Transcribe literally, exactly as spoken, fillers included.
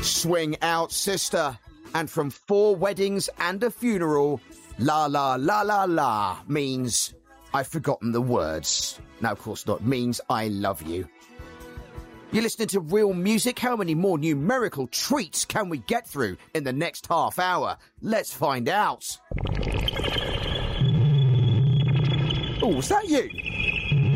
Swing out, sister. And from four weddings and a funeral, la la la la la means I've forgotten the words. Now, of course not, means I love you. You're listening to Real Music. How many more numerical treats can we get through in the next half hour? Let's find out. Oh, was that you?